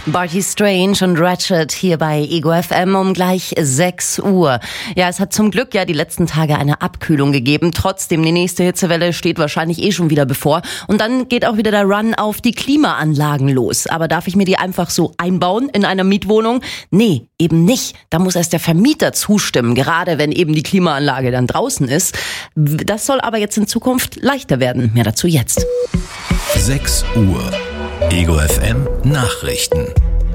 Barty Strange und Ratchet hier bei Ego FM um gleich 6 Uhr. Ja, es hat zum Glück ja die letzten Tage eine Abkühlung gegeben. Trotzdem, die nächste Hitzewelle steht wahrscheinlich schon wieder bevor. Und dann geht auch wieder der Run auf die Klimaanlagen los. Aber darf ich mir die einfach so einbauen in einer Mietwohnung? Nee, eben nicht. Da muss erst der Vermieter zustimmen, gerade wenn eben die Klimaanlage dann draußen ist. Das soll aber jetzt in Zukunft leichter werden. Mehr dazu jetzt. 6 Uhr. Ego FM Nachrichten.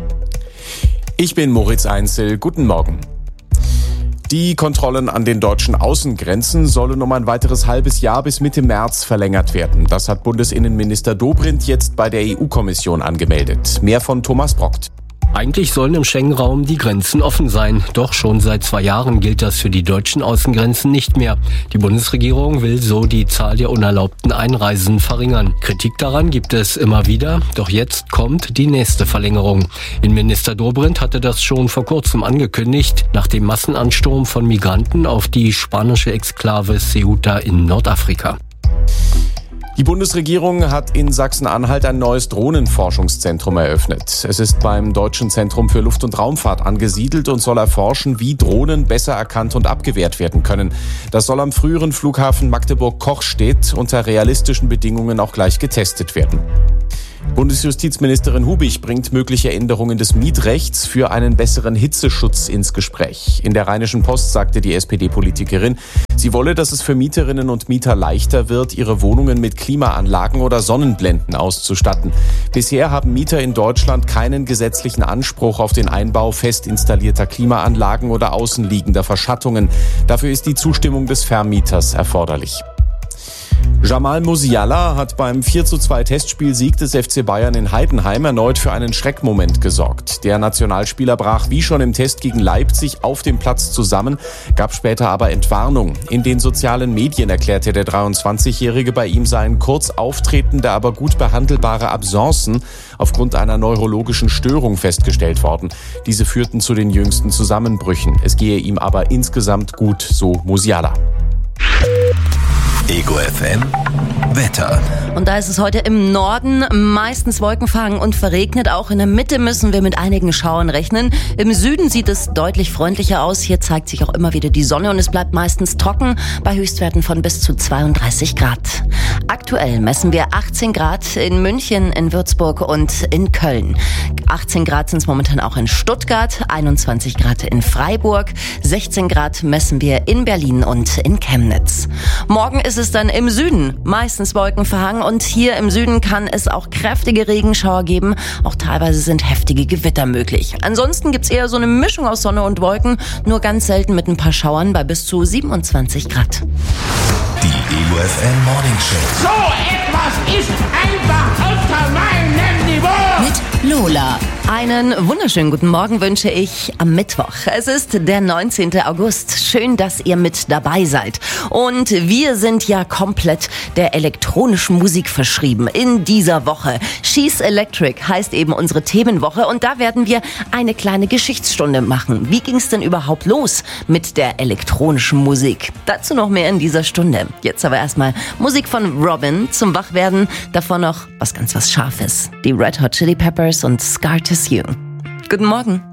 Ich bin Moritz Einzel. Guten Morgen. Die Kontrollen an den deutschen Außengrenzen sollen um ein weiteres halbes Jahr bis Mitte März verlängert werden. Das hat Bundesinnenminister Dobrindt jetzt bei der EU-Kommission angemeldet. Mehr von Thomas Brockt. Eigentlich sollen im Schengen-Raum die Grenzen offen sein. Doch schon seit 2 Jahren gilt das für die deutschen Außengrenzen nicht mehr. Die Bundesregierung will so die Zahl der unerlaubten Einreisen verringern. Kritik daran gibt es immer wieder. Doch jetzt kommt die nächste Verlängerung. Innenminister Dobrindt hatte das schon vor kurzem angekündigt, nach dem Massenansturm von Migranten auf die spanische Exklave Ceuta in Nordafrika. Die Bundesregierung hat in Sachsen-Anhalt ein neues Drohnenforschungszentrum eröffnet. Es ist beim Deutschen Zentrum für Luft- und Raumfahrt angesiedelt und soll erforschen, wie Drohnen besser erkannt und abgewehrt werden können. Das soll am früheren Flughafen Magdeburg-Kochstedt unter realistischen Bedingungen auch gleich getestet werden. Bundesjustizministerin Hubich bringt mögliche Änderungen des Mietrechts für einen besseren Hitzeschutz ins Gespräch. In der Rheinischen Post sagte die SPD-Politikerin, sie wolle, dass es für Mieterinnen und Mieter leichter wird, ihre Wohnungen mit Klimaanlagen oder Sonnenblenden auszustatten. Bisher haben Mieter in Deutschland keinen gesetzlichen Anspruch auf den Einbau fest installierter Klimaanlagen oder außenliegender Verschattungen. Dafür ist die Zustimmung des Vermieters erforderlich. Jamal Musiala hat beim 4:2 Testspielsieg des FC Bayern in Heidenheim erneut für einen Schreckmoment gesorgt. Der Nationalspieler brach wie schon im Test gegen Leipzig auf dem Platz zusammen, gab später aber Entwarnung. In den sozialen Medien erklärte der 23-Jährige, bei ihm seien kurz auftretende, aber gut behandelbare Absencen aufgrund einer neurologischen Störung festgestellt worden. Diese führten zu den jüngsten Zusammenbrüchen. Es gehe ihm aber insgesamt gut, so Musiala. Ego FM Wetter. Und da ist es heute im Norden meistens wolkenverhangen und verregnet. Auch in der Mitte müssen wir mit einigen Schauern rechnen. Im Süden sieht es deutlich freundlicher aus. Hier zeigt sich auch immer wieder die Sonne und es bleibt meistens trocken bei Höchstwerten von bis zu 32 Grad. Aktuell messen wir 18 Grad in München, in Würzburg und in Köln. 18 Grad sind es momentan auch in Stuttgart, 21 Grad in Freiburg, 16 Grad messen wir in Berlin und in Chemnitz. Morgen ist es dann im Süden meistens wolkenverhangen und hier im Süden kann es auch kräftige Regenschauer geben. Auch teilweise sind heftige Gewitter möglich. Ansonsten gibt's eher so eine Mischung aus Sonne und Wolken, nur ganz selten mit ein paar Schauern bei bis zu 27 Grad. Die Ego FM Morning Show. So etwas ist einfach unter meinem Niveau. Mit Lola. Einen wunderschönen guten Morgen wünsche ich am Mittwoch. Es ist der 19. August. Schön, dass ihr mit dabei seid. Und wir sind ja komplett der elektronischen Musik verschrieben in dieser Woche. She's Electric heißt eben unsere Themenwoche und da werden wir eine kleine Geschichtsstunde machen. Wie ging es denn überhaupt los mit der elektronischen Musik? Dazu noch mehr in dieser Stunde. Jetzt aber erstmal Musik von Robin zum Wachwerden. Davor noch was Scharfes. Die Red Hot Chili Peppers und Scar Tissue. Guten Morgen.